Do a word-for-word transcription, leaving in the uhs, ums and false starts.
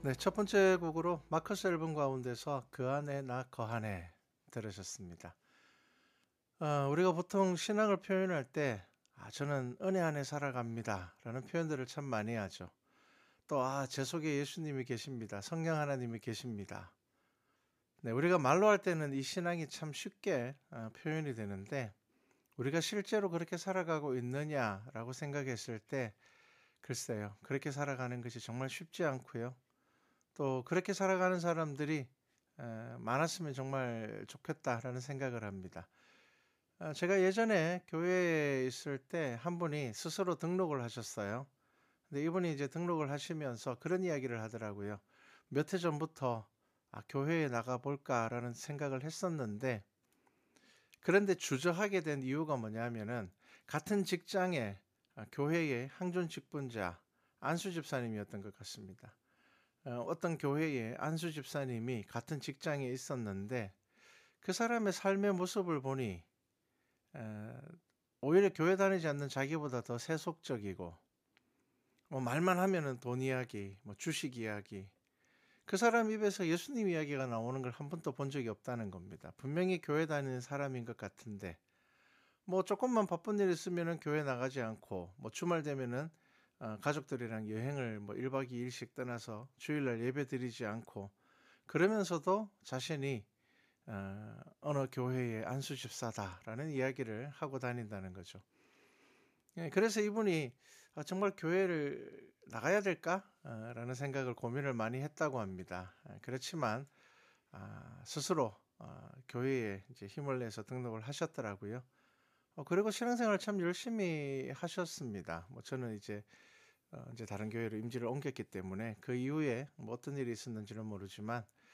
네, 첫 번째 곡으로 마커스 앨범 가운데서 그 안에 나 거하네 들으셨습니다. 어, 우리가 보통 신앙을 표현할 때 아, 저는 은혜 안에 살아갑니다 라는 표현들을 참 많이 하죠. 또 아, 제 속에 예수님이 계십니다. 성령 하나님이 계십니다. 네, 우리가 말로 할 때는 이 신앙이 참 쉽게 어, 표현이 되는데 우리가 실제로 그렇게 살아가고 있느냐라고 생각했을 때 글쎄요. 그렇게 살아가는 것이 정말 쉽지 않고요. 또 그렇게 살아가는 사람들이 에, 많았으면 정말 좋겠다라는 생각을 합니다. 아, 제가 예전에 교회에 있을 때 한 분이 스스로 등록을 하셨어요. 근데 이분이 이제 등록을 하시면서 그런 이야기를 하더라고요. 몇 해 전부터 아, 교회에 나가 볼까라는 생각을 했었는데 그런데 주저하게 된 이유가 뭐냐면은 같은 직장에 아, 교회의 항존 직분자 안수 집사님이었던 것 같습니다. 어, 어떤 교회에 안수 집사님이 같은 직장에 있었는데 그 사람의 삶의 모습을 보니 에, 오히려 교회 다니지 않는 자기보다 더 세속적이고 뭐 말만 하면은 돈 이야기, 뭐 주식 이야기 그 사람 입에서 예수님 이야기가 나오는 걸 한 번도 본 적이 없다는 겁니다. 분명히 교회 다니는 사람인 것 같은데 뭐 조금만 바쁜 일 있으면은 교회 나가지 않고 뭐 주말 되면은 어, 가족들이랑 여행을 뭐 일 박 이 일씩 떠나서 주일날 예배 드리지 않고 그러면서도 자신이 어, 어느 교회의 안수 집사다라는 이야기를 하고 다닌다는 거죠. 예, 그래서 이분이 아, 정말 교회를 나가야 될까? 어, 라는 생각을 고민을 많이 했다고 합니다. 아, 그렇지만 아, 스스로 어, 교회에 이제 힘을 내서 등록을 하셨더라고요. 어, 그리고 신앙생활 참 열심히 하셨습니다. 뭐 저는 이제 어, 이제 다른 교회로 임지를 옮겼기 때문에 그 이후에 뭐 어떤 일이 있었는지는 모르지만